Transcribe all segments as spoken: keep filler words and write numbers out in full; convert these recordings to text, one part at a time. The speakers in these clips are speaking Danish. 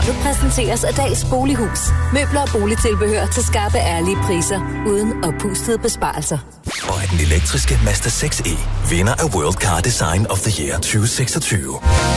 Programmet præsenteres af Dags Bolighus. Møbler og boligtilbehør til skarpe, ærlige priser, uden oppustede besparelser. Og at den elektriske Mazda seks E vinder af World Car Design of the Year tyve seksogtyve.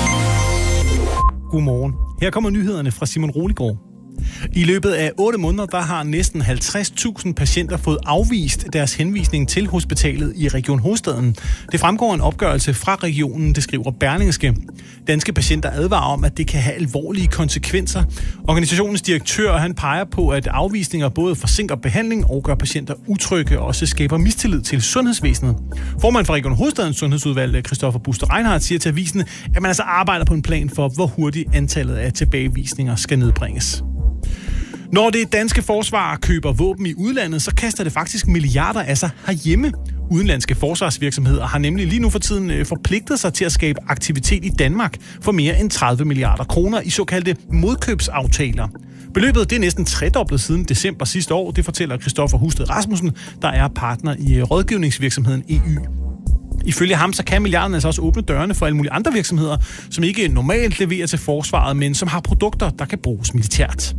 Godmorgen. Her kommer nyhederne fra Simon Roligård. I løbet af otte måneder, der har næsten halvtreds tusind patienter fået afvist deres henvisning til hospitalet i Region Hovedstaden. Det fremgår af en opgørelse fra regionen, det skriver Berlingske. Danske patienter advarer om, at det kan have alvorlige konsekvenser. Organisationens direktør, han peger på, at afvisninger både forsinker behandling og gør patienter utrygge og også skaber mistillid til sundhedsvæsenet. Formand for Region Hovedstadens sundhedsudvalg, Christoffer Buster Reinhardt, siger til avisen, at man altså arbejder på en plan for, hvor hurtigt antallet af tilbagevisninger skal nedbringes. Når det danske forsvar køber våben i udlandet, så kaster det faktisk milliarder af sig herhjemme. Udenlandske forsvarsvirksomheder har nemlig lige nu for tiden forpligtet sig til at skabe aktivitet i Danmark for mere end tredive milliarder kroner i såkaldte modkøbsaftaler. Beløbet det er næsten tredoblet siden december sidste år, det fortæller Christoffer Husted Rasmussen, der er partner i rådgivningsvirksomheden E Y. Ifølge ham, så kan milliarderne altså også åbne dørene for alle mulige andre virksomheder, som ikke normalt leverer til forsvaret, men som har produkter, der kan bruges militært.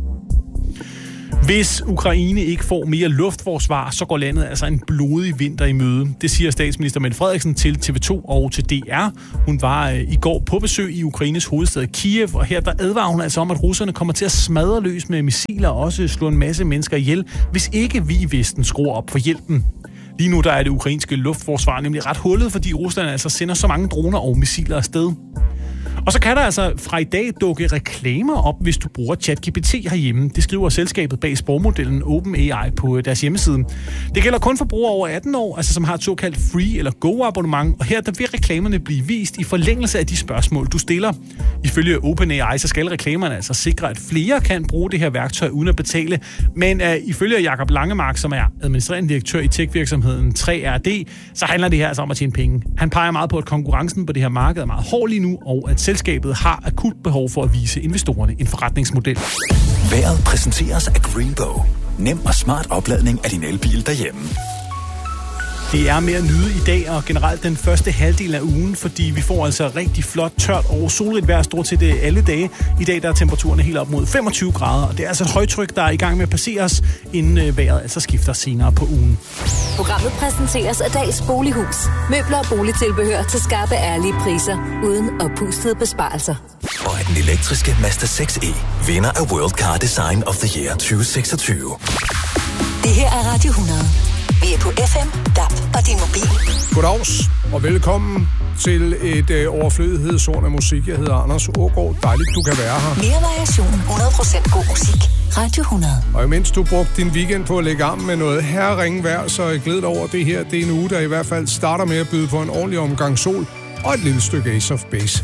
Hvis Ukraine ikke får mere luftforsvar, så går landet altså en blodig vinter i møde. Det siger statsminister Mette Frederiksen til T V to og til D R. Hun var øh, i går på besøg i Ukraines hovedstad Kiev, og her der advarer hun altså om, at russerne kommer til at smadre løs med missiler og også slå en masse mennesker ihjel, hvis ikke vi i Vesten skruer op for hjælpen. Lige nu der er det ukrainske luftforsvar nemlig ret hullet, fordi Rusland altså sender så mange droner og missiler afsted. Og så kan der altså fra i dag dukke reklamer op, hvis du bruger ChatGPT herhjemme. Det skriver selskabet bag sprogmodellen OpenAI på deres hjemmeside. Det gælder kun for brugere over atten år, altså som har et såkaldt free- eller go-abonnement. Og her der vil reklamerne blive vist i forlængelse af de spørgsmål, du stiller. Ifølge OpenAI så skal reklamerne altså sikre, at flere kan bruge det her værktøj uden at betale. Men uh, ifølge Jakob Langemark, som er administrerende direktør i tech-virksomheden tre R D, så handler det her altså om at tjene penge. Han peger meget på, at konkurrencen på det her marked er meget hård lige nu, og at selskabet har akut behov for at vise investorerne en forretningsmodel. Vejret præsenteres af Greenbow. Nem og smart opladning af din elbil derhjemme. Det er mere nyde i dag og generelt den første halvdel af ugen, fordi vi får altså rigtig flot, tørt og solrigt vejr stort set alle dage. I dag der er temperaturen helt op mod femogtyve grader, og det er altså et højtryk, der er i gang med at passere os, inden vejret altså skifter senere på ugen. Programmet præsenteres af Dags Bolighus. Møbler og boligtilbehør til skarpe, ærlige priser, uden oppustede besparelser. Og at den elektriske Mazda seks E vinder af World Car Design of the Year tyve seksogtyve. Det her er Radio hundrede. Vi er på F M, D A B og din mobil. Goddags, og velkommen til et øh, overflødighedshorn af musik. Jeg hedder Anders Aagaard. Dejligt, du kan være her. Mere variation, hundrede procent god musik. Radio hundrede. Og imens du brugte din weekend på at lægge arm med noget herreringe vejr, så jeg glæder over det her. Det er en uge, der i hvert fald starter med at byde på en ordentlig omgang sol og et lille stykke Ace of Base.